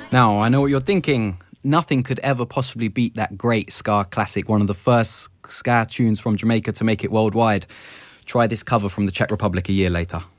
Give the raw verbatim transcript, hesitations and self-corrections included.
Now, I know what you're thinking. Nothing could ever possibly beat that great ska classic, one of the first ska tunes from Jamaica to make it worldwide. Try this cover from the Czech Republic a year later.